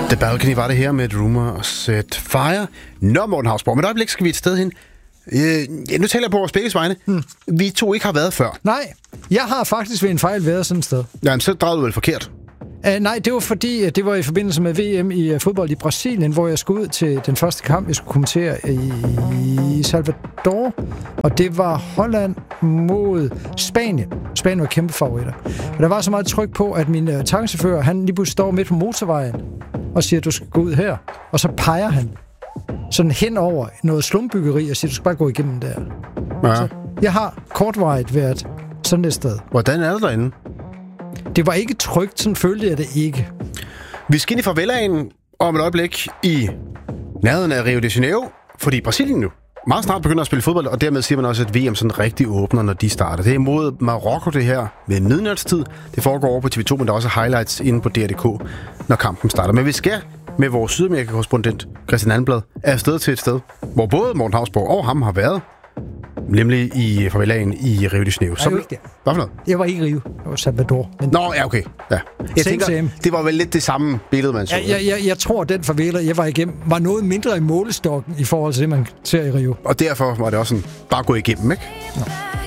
The Balcony var det her med Rumor og Set Fire. Nå, Morten Hausborg, men et øjeblik skal vi et sted hen. Nu taler jeg på vores begges vegne. Vi to ikke har været før. Nej, jeg har faktisk ved en fejl været sådan et sted. Jamen, så drejede du vel forkert. Nej, det var fordi, det var i forbindelse med VM i fodbold i Brasilien, hvor jeg skulle ud til den første kamp, jeg skulle kommentere i Salvador. Og det var Holland mod Spanien. Spanien var kæmpe favoritter. Og der var så meget tryk på, at min taxichauffør, han lige pludselig står midt på motorvejen og siger, du skal gå ud her. Og så peger han sådan hen over noget slumbyggeri og siger, du skal bare gå igennem der. Ja. Så jeg har kortvarigt været sådan et sted. Hvordan er det derinde? Det var ikke trygt, sådan følte jeg det ikke. Vi skal ind i favelaen om et øjeblik i nærheden af Rio de Janeiro, fordi Brasilien nu meget snart begynder at spille fodbold, og dermed siger man også, at VM sådan rigtig åbner, når de starter. Det er imod Marokko det her ved midnatstid. Det foregår over på TV2, men der er også highlights inde på DR.dk, når kampen starter. Men vi skal med vores Sydamerika-korrespondent Christian Almblad afsted til et sted, hvor både Morten Hausborg og ham har været, nemlig i favelaen i Rio de Janeiro. Nej, ikke det. Hvad for noget? Jeg var ikke i Rio. Jeg var Salvador. Men Nå, ja, okay. Ja. Jeg tænker, same. det var vel lidt det samme billede, man så. Jeg tror, at den favela, jeg var igennem, var noget mindre i målestokken i forhold til det, man ser i Rio. Og derfor var det også sådan, bare gå igennem, ikke? Nå.